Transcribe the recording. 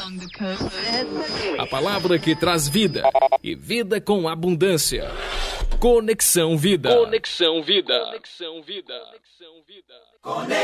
A palavra que traz vida e vida com abundância. Conexão Vida. Conexão Vida. Conexão Vida. Conexão Vida.